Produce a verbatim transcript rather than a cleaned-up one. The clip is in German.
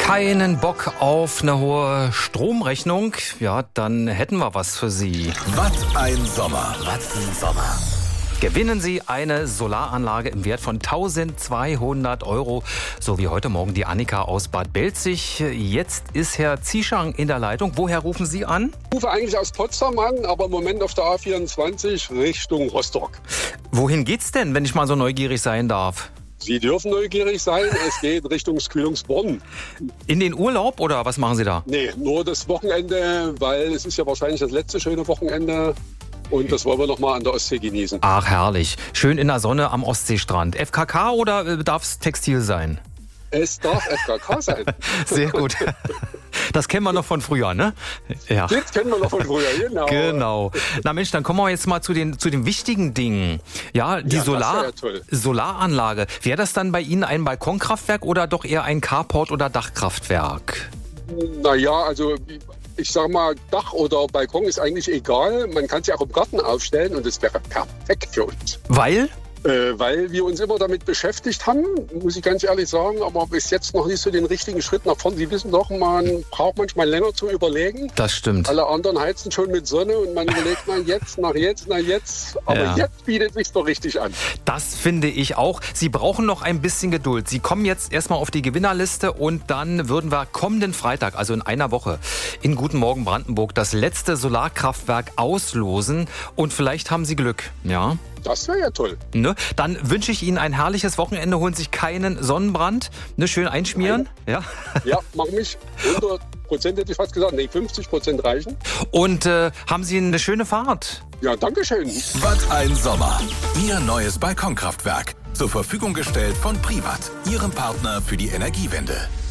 Keinen Bock auf eine hohe Stromrechnung? Ja, dann hätten wir was für Sie. Was ein Sommer. Was ein Sommer. Gewinnen Sie eine Solaranlage im Wert von eintausendzweihundert Euro, so wie heute Morgen die Annika aus Bad Belzig. Jetzt ist Herr Zieschang in der Leitung. Woher rufen Sie an? Ich rufe eigentlich aus Potsdam an, aber im Moment auf der A vierundzwanzig Richtung Rostock. Wohin geht's denn, wenn ich mal so neugierig sein darf? Sie dürfen neugierig sein, es geht Richtung Kühlungsborn. In den Urlaub oder was machen Sie da? Nee, nur das Wochenende, weil es ist ja wahrscheinlich das letzte schöne Wochenende. Und das wollen wir noch mal an der Ostsee genießen. Ach, herrlich. Schön in der Sonne am Ostseestrand. F K K oder äh, darf es Textil sein? Es darf F K K sein. Sehr gut. Das kennen wir noch von früher, ne? Ja. Das kennen wir noch von früher, genau. Genau. Na Mensch, dann kommen wir jetzt mal zu den, zu den wichtigen Dingen. Ja, die Ja, das Solar, wär ja toll. Solaranlage. Wäre das dann bei Ihnen ein Balkonkraftwerk oder doch eher ein Carport oder Dachkraftwerk? Naja, also ich sag mal, Dach oder Balkon ist eigentlich egal. Man kann sie auch im Garten aufstellen und es wäre perfekt für uns. Weil? Äh, weil wir uns immer damit beschäftigt haben, muss ich ganz ehrlich sagen, aber bis jetzt noch nicht so den richtigen Schritt nach vorne. Sie wissen doch, man braucht manchmal länger zu überlegen. Das stimmt. Alle anderen heizen schon mit Sonne und man überlegt, na jetzt, nach jetzt, na jetzt. Aber Ja. jetzt bietet sich doch richtig an. Das finde ich auch. Sie brauchen noch ein bisschen Geduld. Sie kommen jetzt erstmal auf die Gewinnerliste und dann würden wir kommenden Freitag, also in einer Woche, in Guten Morgen Brandenburg das letzte Solarkraftwerk auslosen und vielleicht haben Sie Glück, ja? Das wäre ja toll. Ne? Dann wünsche ich Ihnen ein herrliches Wochenende. Holen Sie sich keinen Sonnenbrand. Ne? Schön einschmieren. Ja. Ja, mach mich. hundert Prozent hätte ich fast gesagt. Nee, fünfzig Prozent reichen. Und äh, haben Sie eine schöne Fahrt. Ja, danke schön. Was ein Sommer. Ihr neues Balkonkraftwerk. Zur Verfügung gestellt von Privat, Ihrem Partner für die Energiewende.